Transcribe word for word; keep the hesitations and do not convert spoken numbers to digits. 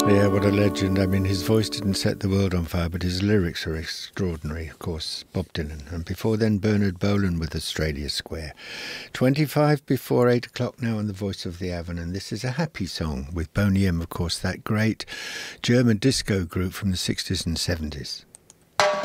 Yeah, what a legend. I mean, his voice didn't set the world on fire, but his lyrics are extraordinary, of course. Bob Dylan. And before then, Bernard Bolan with Australia Square. twenty-five before eight o'clock now on The Voice of the Avon, and this is a happy song with Boney M, of course, that great German disco group from the sixties and seventies.